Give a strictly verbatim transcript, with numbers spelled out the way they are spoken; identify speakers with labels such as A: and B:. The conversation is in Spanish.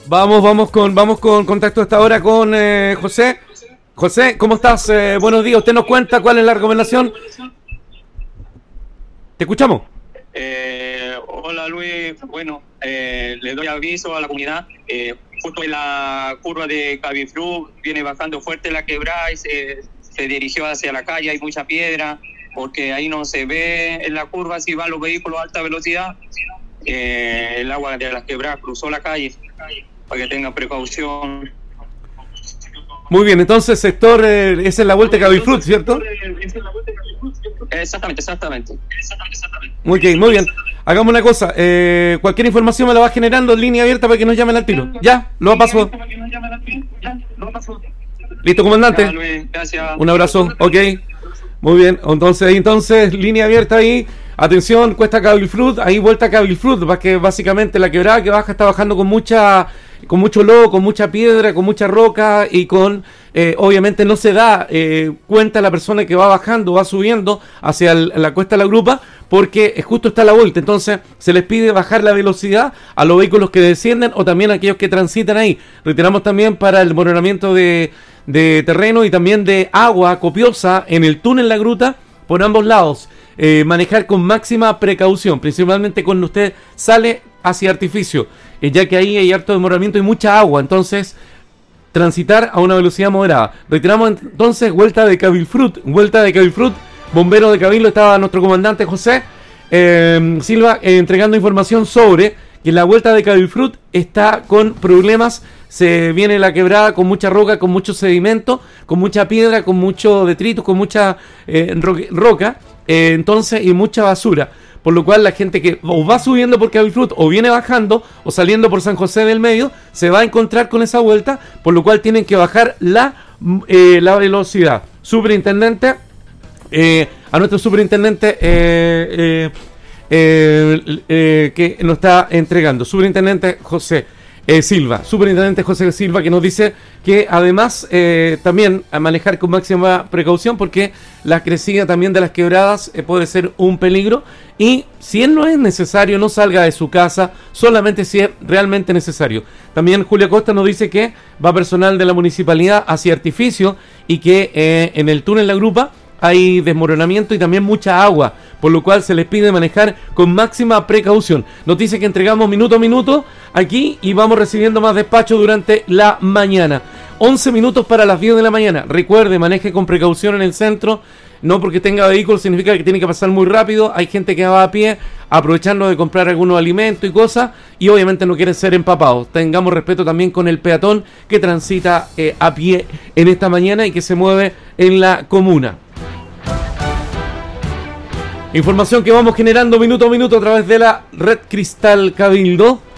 A: Vamos, vamos con, vamos con contacto hasta ahora con eh, José. José, ¿cómo estás? Eh, buenos días. ¿Usted nos cuenta cuál es la recomendación? Te escuchamos.
B: Eh, hola Luis, bueno, eh, le doy aviso a la comunidad. Eh, justo en la curva de Cabiflú viene bajando fuerte la quebrada y se, se dirigió hacia la calle. Hay mucha piedra porque ahí no se ve en la curva si van los vehículos a alta velocidad. Eh, el agua de las quebradas cruzó la calle, para que tengan precaución.
A: Muy bien, entonces sector, eh, esa es la vuelta de Cabiflú, ¿cierto?
B: Exactamente, exactamente.
A: Muy bien, muy bien. Hagamos una cosa, eh, cualquier información me la va generando en línea abierta para que nos llamen al tiro. Ya, lo paso. Listo, comandante. Un abrazo, ok. Muy bien, entonces, entonces, línea abierta ahí. Atención, cuesta Cabiflú, ahí vuelta a Cabiflú, que básicamente la quebrada que baja está bajando con mucha, con mucho lodo, con mucha piedra, con mucha roca y con, eh, obviamente no se da eh, cuenta la persona que va bajando, va subiendo hacia el, la cuesta de la grupa, porque justo está la vuelta, entonces se les pide bajar la velocidad a los vehículos que descienden o también a aquellos que transitan ahí. Retiramos también para el moronamiento de, de terreno y también de agua copiosa en el túnel La Gruta por ambos lados. Eh, manejar con máxima precaución, principalmente cuando usted sale hacia Artificio, eh, ya que ahí hay harto demoramiento y mucha agua, entonces transitar a una velocidad moderada. Retiramos entonces vuelta de Cabiflú, vuelta de Cabiflú, bombero de Cabildo, estaba nuestro comandante José eh, Silva eh, entregando información sobre que la vuelta de Cabiflú está con problemas. Se viene la quebrada con mucha roca, con mucho sedimento, con mucha piedra, con mucho detrito, con mucha eh, ro- roca, eh, entonces, y mucha basura. Por lo cual la gente que o va subiendo por Cabiflú o viene bajando o saliendo por San José del Medio se va a encontrar con esa vuelta, por lo cual tienen que bajar la, eh, la velocidad. Superintendente, eh, a nuestro superintendente eh, eh, eh, eh, que nos está entregando, superintendente José Eh, Silva, superintendente José Silva, que nos dice que además eh, también a manejar con máxima precaución porque la crecida también de las quebradas eh, puede ser un peligro y si él no es necesario no salga de su casa, solamente si es realmente necesario. También Julia Costa nos dice que va personal de la municipalidad hacia Artificio y que eh, en el túnel La Grupa hay desmoronamiento y también mucha agua, por lo cual se les pide manejar con máxima precaución. Noticia que entregamos minuto a minuto aquí y vamos recibiendo más despacho durante la mañana. once minutos para las diez de la mañana. Recuerde, maneje con precaución en el centro. No porque tenga vehículo significa que tiene que pasar muy rápido. Hay gente que va a pie aprovechando de comprar algunos alimentos y cosas y obviamente no quieren ser empapados. Tengamos respeto también con el peatón que transita eh, a pie en esta mañana y que se mueve en la comuna. Información que vamos generando minuto a minuto a través de la Red Cristal Cabildo.